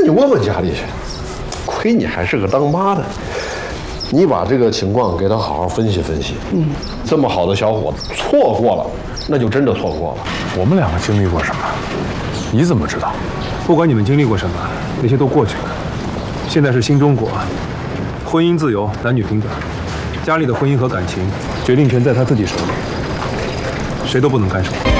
你问问家里去。亏你还是个当妈的，你把这个情况给他好好分析分析。这么好的小伙子错过了，那就真的错过了。 我们两个经历过什么，你怎么知道？不管你们经历过什么，那些都过去了。现在是新中国，婚姻自由，男女平等，家里的婚姻和感情决定权在他自己手里，谁都不能干涉。